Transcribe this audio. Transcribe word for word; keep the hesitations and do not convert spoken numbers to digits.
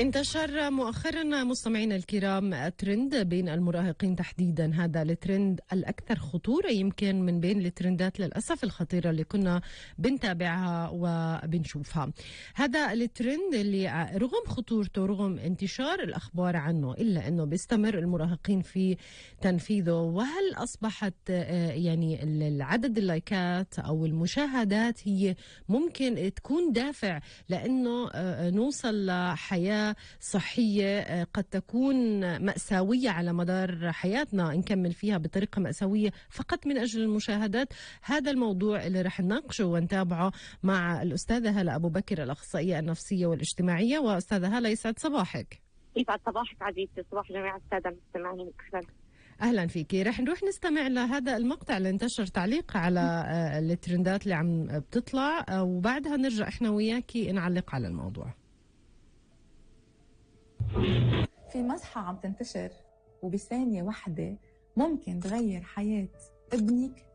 انتشر مؤخرا مستمعينا الكرام ترند بين المراهقين تحديدا، هذا الترند الأكثر خطورة يمكن من بين الترندات للأسف الخطيرة اللي كنا بنتابعها وبنشوفها. هذا الترند اللي رغم خطورته رغم انتشار الأخبار عنه إلا أنه بيستمر المراهقين في تنفيذه. وهل أصبحت يعني العدد اللايكات أو المشاهدات هي ممكن تكون دافع لأنه نوصل لحياة صحية قد تكون مأساوية على مدار حياتنا، نكمل فيها بطريقة مأساوية فقط من أجل المشاهدات؟ هذا الموضوع اللي رح نناقشه ونتابعه مع الأستاذة هلا أبو بكر، الأخصائية النفسية والاجتماعية. وأستاذة هلا يسعد صباحك. يسعد صباحك عزيزتي، صباح جميع السادة المستمعين. أهلا فيكي. رح نروح نستمع لهذا المقطع اللي انتشر، تعليق على الترندات اللي عم بتطلع، وبعدها نرجع إحنا وياكي نعلق على الموضوع. في مصحة عم تنتشر وبثانية واحدة ممكن تغير حياة ابنك